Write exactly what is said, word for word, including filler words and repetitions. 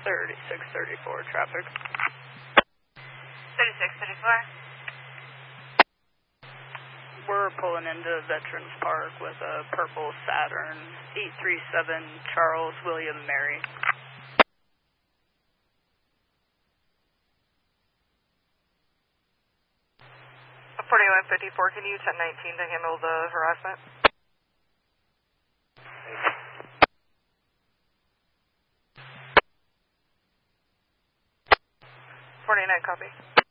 thirty-six thirty-four traffic. thirty-six thirty-four. We're pulling into Veterans Park with a purple Saturn, eight three seven Charles William Mary. forty-one fifty-four, can you ten nineteen to handle the harassment? forty-nine, copy.